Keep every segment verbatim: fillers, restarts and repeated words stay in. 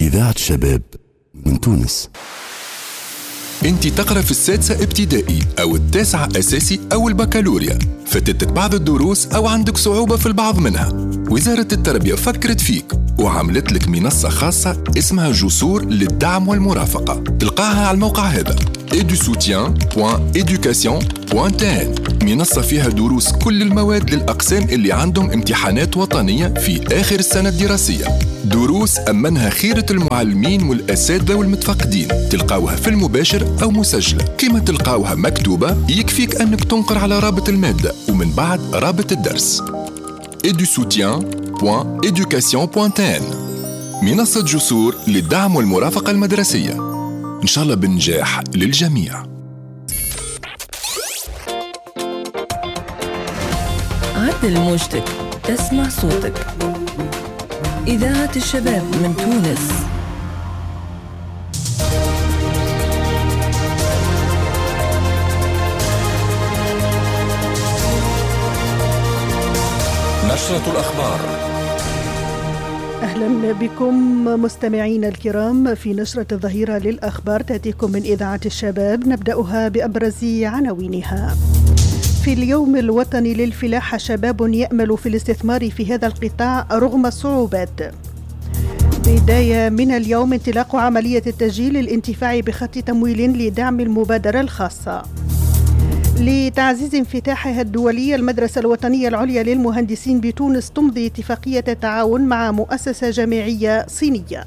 إذاعة شباب من تونس. انت تقرأ في السادسة ابتدائي أو التاسعة أساسي أو البكالوريا، فاتتك بعض الدروس أو عندك صعوبة في البعض منها. وزارة التربية فكرت فيك وعملت لك منصة خاصة اسمها جسور للدعم والمرافقة. تلقاها على الموقع هذا ايدو سوتيان دوت إيدوكاسيون دوت تي إن. منصة فيها دروس كل المواد للأقسام اللي عندهم امتحانات وطنية في آخر السنة الدراسية. دروس أمنها خيرة المعلمين والأساتذة والمتفقدين. تلقاوها في المباشر أو مسجلة. كما تلقاوها مكتوبة يكفيك أنك تنقر على رابط المادة ومن بعد رابط الدرس. ايدو سوتيان دوت إيدوكاسيون دوت تي إن. منصة جسور للدعم والمرافقة المدرسية، إن شاء الله بنجاح للجميع. عدل موجتك، اسمع صوتك. إذاعة الشباب من تونس. نشرة الأخبار. أهلا بكم مستمعينا الكرام في نشرة الظهيرة للأخبار تأتيكم من إذاعة الشباب. نبدأها بأبرز عناوينها. في اليوم الوطني للفلاحة شباب يأمل في الاستثمار في هذا القطاع رغم الصعوبات. بداية من اليوم انطلاق عملية التسجيل للانتفاع بخط تمويل لدعم المبادرة الخاصة. لتعزيز انفتاحها الدولي، المدرسة الوطنية العليا للمهندسين بتونس تمضي اتفاقية تعاون مع مؤسسة جامعية صينية.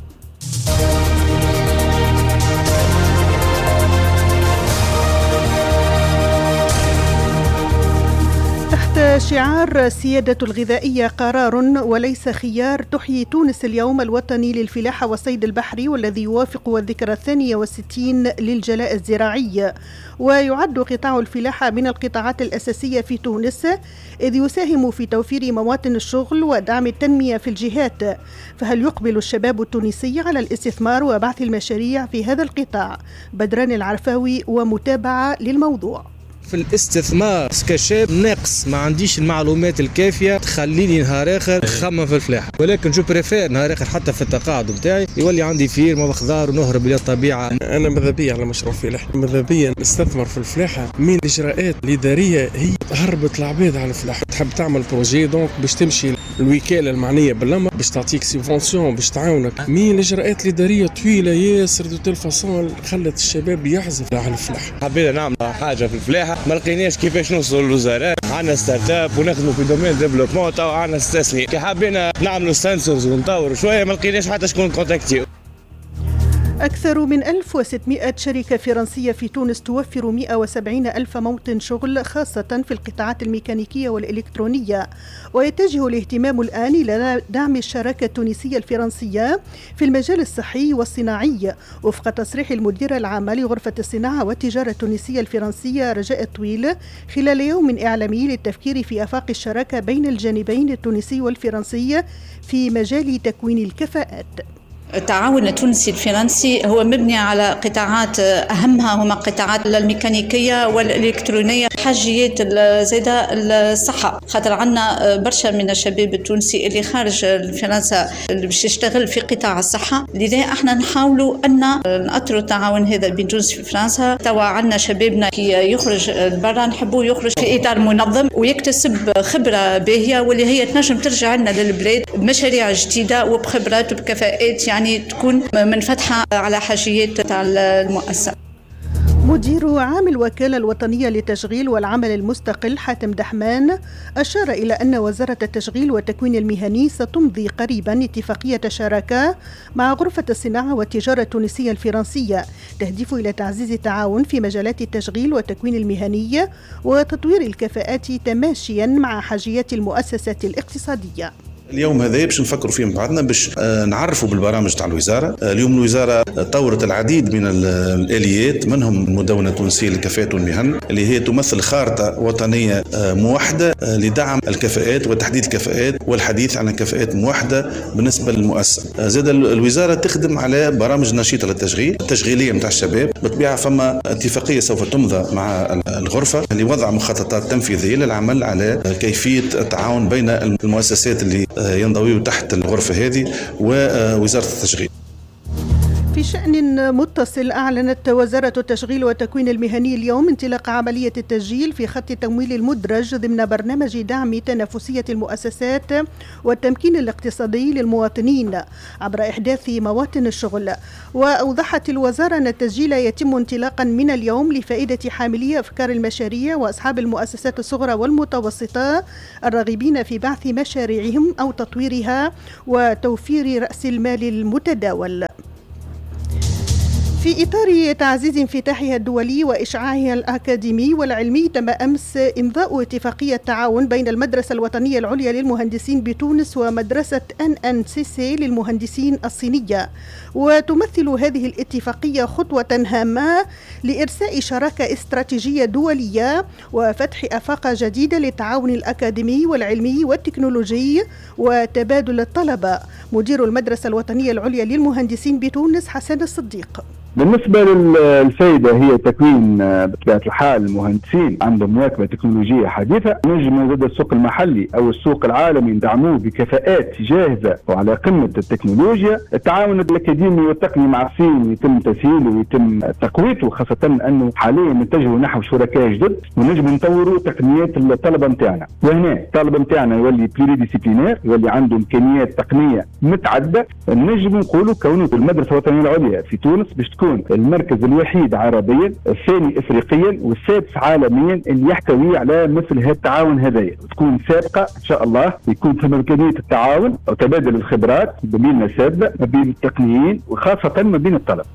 تحت شعار سيادة الغذائية قرار وليس خيار، تحيي تونس اليوم الوطني للفلاحة والصيد البحري، والذي يوافق الذكرى الثانية والستين للجلاء الزراعي. ويعد قطاع الفلاحة من القطاعات الأساسية في تونس، إذ يساهم في توفير مواطن الشغل ودعم التنمية في الجهات. فهل يقبل الشباب التونسي على الاستثمار وبعث المشاريع في هذا القطاع؟ بدران العرفاوي ومتابعة للموضوع. في الاستثمار كشاب ناقص، ما عنديش المعلومات الكافيه تخليني نهار اخر نخمم في الفلاحه، ولكن جو بريفير نهار اخر حتى في التقاعد بتاعي يولي عندي فيرما وخضار ونهرب الى الطبيعه. انا ماذا بيا على مشروع فلاحه، ماذا بيا نستثمر في الفلاحه من الاجراءات الاداريه هي هربت العباد على الفلاحه. تحب تعمل بروجي دونك باش تمشي الوكاله المعنيه بالامر باش تعطيك سيفونسيون باش تعاونك، مين الاجراءات الاداريه طويله ياسر دو تيل فاصون خلت الشباب يعزف على الفلاحه. حبينا نعمل حاجه في الفلاحه ما لقيناش كيفاش نوصلوا للوزارات، عندنا ستارت اب ونخدموا في دومين ديفلوبمون، تو عندنا استثمار كي حبينا نعملوا سنسورز ونطوروا شويه ما لقيناش حتى شكون كونتاكتيو. أكثر من ألف وستمائة شركة فرنسية في تونس توفر مئة وسبعين ألف موطن شغل، خاصة في القطاعات الميكانيكية والإلكترونية. ويتجه الاهتمام الآن إلى دعم الشراكة التونسية الفرنسية في المجال الصحي والصناعي، وفق تصريح المديرة العامة لغرفة الصناعة والتجارة التونسية الفرنسية رجاء الطويل خلال يوم إعلامي للتفكير في آفاق الشراكة بين الجانبين التونسي والفرنسي في مجال تكوين الكفاءات. التعاون التونسي الفرنسي هو مبني على قطاعات أهمها هما قطاعات الميكانيكية والإلكترونية، حاجيات زيادة الصحة، خاطر عنا برشا من الشباب التونسي اللي خارج فرنسا اللي باش يشتغل في قطاع الصحة. لذا احنا نحاولوا أن نأطروا التعاون هذا بين تونس وفرنسا. توا عنا شبابنا كي يخرج برا نحبوه يخرج في إطار منظم ويكتسب خبرة باهية، واللي هي تنجم ترجع لنا للبلاد بمشاريع جديدة وبخبرات وبكفاءات يعني تكون منفتحة على حاجيات تاع المؤسسة. مدير عام الوكالة الوطنية للتشغيل والعمل المستقل حاتم دحمان أشار إلى أن وزارة التشغيل والتكوين المهني ستمضي قريبا اتفاقية شراكة مع غرفة الصناعة والتجارة التونسية الفرنسية تهدف إلى تعزيز التعاون في مجالات التشغيل والتكوين المهني وتطوير الكفاءات تماشيا مع حاجيات المؤسسة الاقتصادية. اليوم هذا باش نفكروا فيه مع بعضنا باش نعرفوا بالبرامج تاع الوزاره. اليوم الوزاره طورت العديد من الاليات، منهم المدونه التونسيه للكفاءات والمهن اللي هي تمثل خارطه وطنيه موحده لدعم الكفاءات وتحديد الكفاءات والحديث عن الكفاءات موحده بالنسبه للمؤسسه. زاد الوزاره تخدم على برامج نشيطه للتشغيل التشغيليه نتاع الشباب. بالطبيعه فما اتفاقيه سوف تمضى مع الغرفه لوضع مخططات تنفيذيه للعمل على كيفيه التعاون بين المؤسسات اللي ينضويوا تحت الغرفة هذه ووزارة التشغيل. في شأن متصل، أعلنت وزارة التشغيل والتكوين المهني اليوم انطلاق عملية التسجيل في خط التمويل المدرج ضمن برنامج دعم تنافسية المؤسسات والتمكين الاقتصادي للمواطنين عبر إحداث مواطن الشغل. وأوضحت الوزارة أن التسجيل يتم انطلاقا من اليوم لفائدة حاملي أفكار المشاريع وأصحاب المؤسسات الصغرى والمتوسطة الراغبين في بعث مشاريعهم أو تطويرها وتوفير رأس المال المتداول. في إطار تعزيز انفتاحها الدولي وإشعاعها الأكاديمي والعلمي، تم أمس إمضاء اتفاقية تعاون بين المدرسة الوطنية العليا للمهندسين بتونس ومدرسة إن إن سي سي للمهندسين الصينية. وتمثل هذه الاتفاقية خطوة هامة لإرساء شراكة استراتيجية دولية وفتح آفاق جديدة للتعاون الأكاديمي والعلمي والتكنولوجي وتبادل الطلبة. مدير المدرسة الوطنية العليا للمهندسين بتونس حسن الصديق: بالنسبة للفائدة هي تكوين بطبيعة الحال المهندسين عندهم مواكبة تكنولوجية حديثة، نجموا ضد السوق المحلي أو السوق العالمي ندعموه بكفاءات جاهزة وعلى قمة التكنولوجيا. التعاون الأكاديمي والتقني مع الصين يتم تسهيله ويتم تقويته، خاصة أنه حاليا نتجهوا نحو شركاء جدد ونجموا نطوروا تقنيات الطلبة متاعنا. وهنا الطلبة متاعنا يولي بلوري ديسيبلينير، يولي عنده إمكانيات تقنية متعددة. نجموا نقولوا كونه المدرسة الوطنية العليا في تونس باش تكون المركز الوحيد عربيا، الثاني افريقيا، والسادس عالميا اللي يحتوي على مثل هذا التعاون هذايا. تكون سابقه ان شاء الله، يكون في امكانيه التعاون او تبادل الخبرات ما بين الاساتذه ما بين التقنيين وخاصه ما بين الطلبه.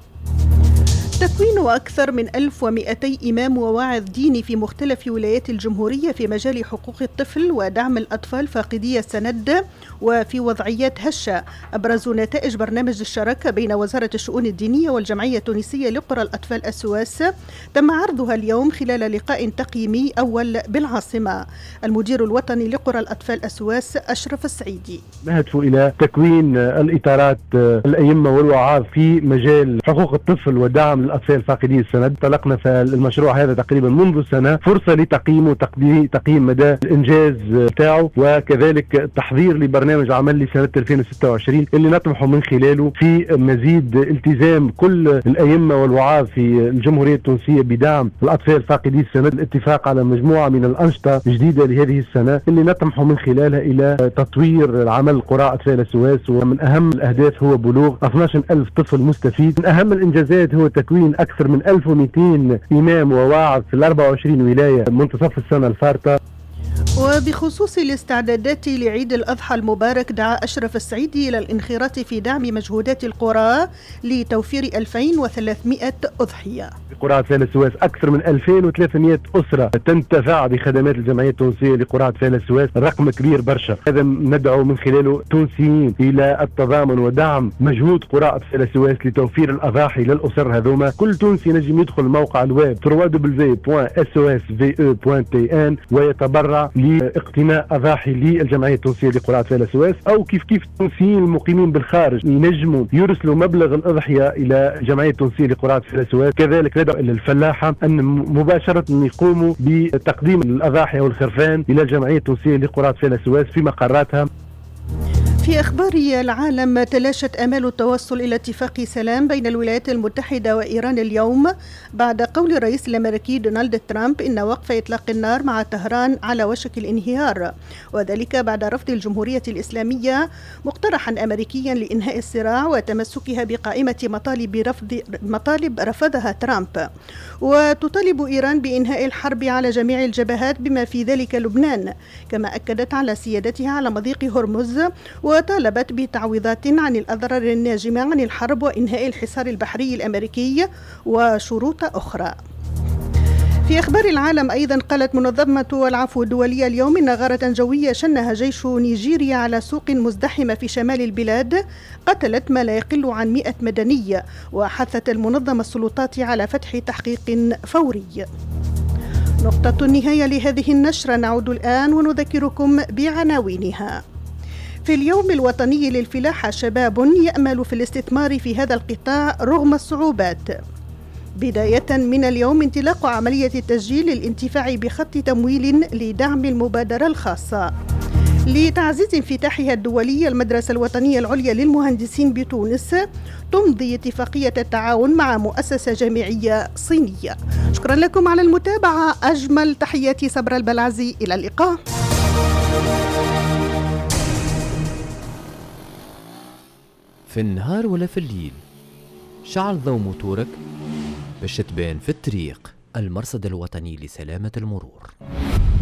تكوين أكثر من ألف ومئتي إمام وواعظ ديني في مختلف ولايات الجمهورية في مجال حقوق الطفل ودعم الأطفال فاقدي السند وفي وضعيات هشة، أبرز نتائج برنامج الشراكة بين وزارة الشؤون الدينية والجمعية التونسية لقرى الأطفال السواس، تم عرضها اليوم خلال لقاء تقييمي أول بالعاصمة. المدير الوطني لقرى الأطفال السواس أشرف السعيدي: نهدف إلى تكوين الإطارات الأئمة والوعاظ في مجال حقوق الطفل ودعم الأطفال فاقدي السند. طلقنا في المشروع هذا تقريبا منذ سنة، فرصة لتقييم وتقييم مدى الإنجاز تاعه، وكذلك تحضير لبرنامج عمل لسنة ألفين وستة وعشرين اللي نطمح من خلاله في مزيد التزام كل الأئمة والوعاظ في الجمهورية التونسية بدعم الأطفال فاقدي السند. الاتفاق على مجموعة من الأنشطة جديدة لهذه السنة اللي نطمح من خلالها إلى تطوير العمل قرى أطفال السواس، ومن أهم الأهداف هو بلوغ اثني عشر ألف طفل مستفيد. من أهم الإنجازات هو تكوين أكثر من ألف ومئتين إمام وواعظ في الأربع وعشرين ولاية منتصف السنة الفارطة. وبخصوص الاستعدادات لعيد الأضحى المبارك، دعا أشرف السعيدي إلى الانخراط في دعم مجهودات القرى لتوفير ألفين وثلاثمئة أضحية. قرى أطفال السواس أكثر من ألفين وثلاثمئة أسرة تنتفع بخدمات الجمعية التونسية لقرى أطفال السواس، رقم كبير برشا. هذا ندعو من خلاله التونسيين إلى التضامن ودعم مجهود قرى أطفال السواس لتوفير الأضاحي للأسر هذوما. كل تونسي نجم يدخل موقع الويب دبليو دبليو دبليو دوت اس او اس في او دوت تي ان ويتبرع لاقتناء أضاحي للجمعية التونسية لقرى أطفال السواس، أو كيف كيف التونسيين المقيمين بالخارج ينجموا يرسلوا مبلغ الأضحية إلى الجمعية التونسية لقرى أطفال السواس. كذلك ندعو إلى الفلاحة أن مباشرة يقوموا بتقديم الأضاحي والخرفان إلى الجمعية التونسية لقرى أطفال السواس في مقراتها. في أخبار العالم، تلاشت آمال التوصل إلى اتفاق سلام بين الولايات المتحدة وإيران اليوم بعد قول الرئيس الأمريكي دونالد ترامب إن وقف إطلاق النار مع طهران على وشك الانهيار، وذلك بعد رفض الجمهورية الإسلامية مقترحا أمريكيا لإنهاء الصراع وتمسكها بقائمة مطالب رفض مطالب رفضها ترامب. وتطالب إيران بإنهاء الحرب على جميع الجبهات بما في ذلك لبنان، كما أكدت على سيادتها على مضيق هرمز، وطالبت بتعويضات عن الأضرار الناجمة عن الحرب وإنهاء الحصار البحري الأمريكي وشروط أخرى. في أخبار العالم أيضا، قالت منظمة العفو الدولية اليوم إن غارة جوية شنها جيش نيجيريا على سوق مزدحمة في شمال البلاد قتلت ما لا يقل عن مئة مدني، وحثت المنظمة السلطات على فتح تحقيق فوري. نقطة النهاية لهذه النشرة. نعود الآن ونذكركم بعناوينها. في اليوم الوطني للفلاحة، شباب يأمل في الاستثمار في هذا القطاع رغم الصعوبات. بداية من اليوم انطلاق عملية التسجيل للانتفاع بخط تمويل لدعم المبادرة الخاصة. لتعزيز انفتاحها الدولي، المدرسة الوطنية العليا للمهندسين بتونس تمضي اتفاقية التعاون مع مؤسسة جامعية صينية. شكرا لكم على المتابعة، أجمل تحياتي صبرا البلعزي، إلى اللقاء. في النهار ولا في الليل، شعل ضوء موتورك باش تبان في الطريق. المرصد الوطني لسلامة المرور.